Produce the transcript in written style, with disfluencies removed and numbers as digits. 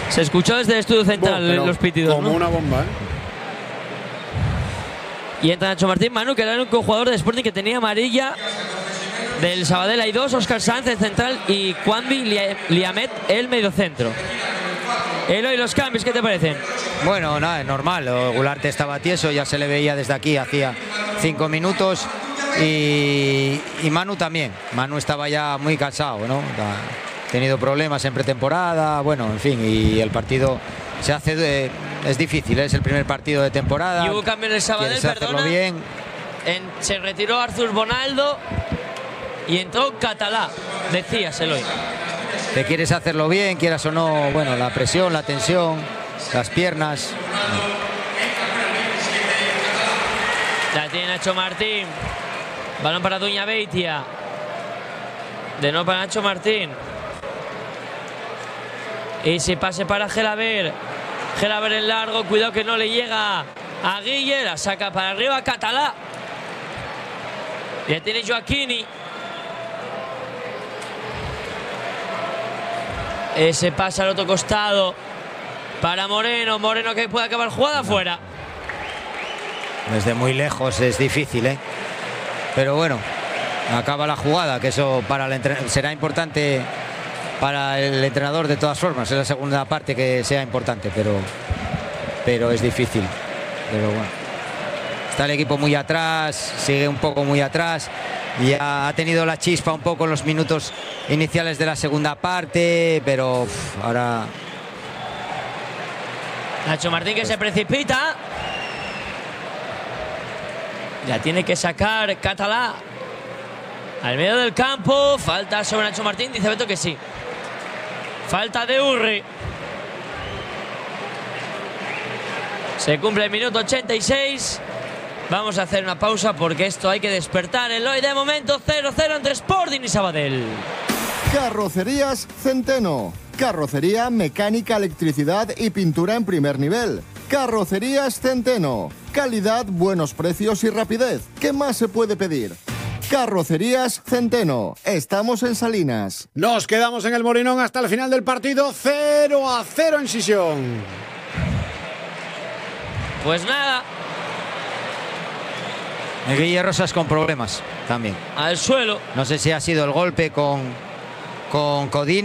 Se escuchó desde el estudio central los pitidos, como, ¿no?, una bomba, ¿eh? Y entra Nacho Martín, Manu, que era el único jugador de Sporting que tenía amarilla. Del Sabadell hay dos, Óscar Sanz, el central, y Quambi Liamet, el mediocentro. Eloy, los cambios, ¿qué te parecen? Bueno, nada, es normal. Gularte estaba tieso, ya se le veía desde aquí, hacía 5 minutos. Y Manu también. Manu estaba ya muy cansado, ¿no? Ha tenido problemas en pretemporada, bueno, en fin, y el partido se hace... es difícil, es el primer partido de temporada. Y hubo cambio en el Sabadell, perdona. Bien. Se retiró Artur Bonaldo y entró Catalá, decías, Eloy. Te quieres hacerlo bien, quieras o no, bueno, la presión, la tensión, las piernas. La tiene Nacho Martín. Balón para Duña Beitia. De nuevo para Nacho Martín. Ese pase para Gelaber. Gelaber en largo, cuidado que no le llega a Guille. La saca para arriba Catalá. Ya tiene Joaquini. Ese pasa al otro costado para Moreno. Moreno que puede acabar jugada fuera. Desde muy lejos es difícil, ¿eh? Pero bueno, acaba la jugada, que eso para será importante para el entrenador de todas formas. Es la segunda parte que sea importante, pero es difícil. Pero bueno, está el equipo muy atrás, sigue un poco muy atrás. Ya ha tenido la chispa un poco en los minutos iniciales de la segunda parte, pero ahora... Nacho Martín que se precipita. Ya tiene que sacar Catalá al medio del campo. Falta sobre Nacho Martín, dice Beto que sí. Falta de Urri. Se cumple el minuto 86. Vamos a hacer una pausa porque esto hay que despertar. Eloy, de momento 0-0 entre Sporting y Sabadell. Carrocerías Centeno. Carrocería, mecánica, electricidad y pintura en primer nivel. Carrocerías Centeno. Calidad, buenos precios y rapidez. ¿Qué más se puede pedir? Carrocerías Centeno. Estamos en Salinas. Nos quedamos en el Molinón hasta el final del partido. 0-0 en Sisión. Pues nada. Guille Rosas con problemas también. Al suelo. No sé si ha sido el golpe con Codina.